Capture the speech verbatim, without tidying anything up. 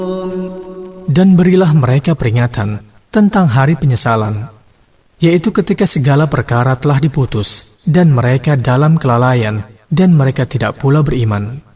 Dan berilah mereka peringatan tentang hari penyesalan, yaitu ketika segala perkara telah diputus, dan mereka dalam kelalaian, dan mereka tidak pula beriman.